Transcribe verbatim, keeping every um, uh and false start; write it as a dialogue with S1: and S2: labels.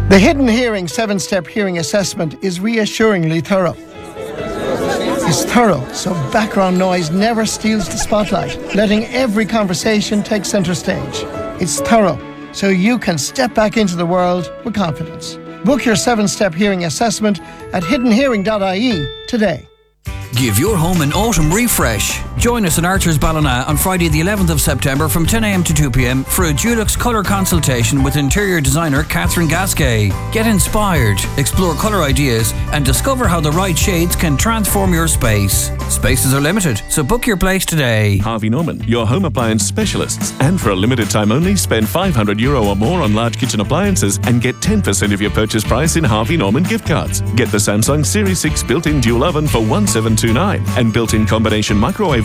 S1: The Hidden Hearing seven-step hearing assessment is reassuringly thorough. It's thorough, so background noise never steals the spotlight, letting every conversation take centre stage. It's thorough, so you can step back into the world with confidence. Book your seven-step hearing assessment at hidden hearing dot I E today.
S2: Give your home an autumn refresh. Join us in Archer's Ballina on Friday the eleventh of September from ten a m to two p m for a Dulux colour consultation with interior designer Catherine Gasquet. Get inspired, explore colour ideas and discover how the right shades can transform your space. Spaces are limited, so book your place today.
S3: Harvey Norman, your home appliance specialists. And for a limited time only, spend five hundred euro or more on large kitchen appliances and get ten percent of your purchase price in Harvey Norman gift cards. Get the Samsung Series six built-in dual oven for one seven two nine and built-in combination microwave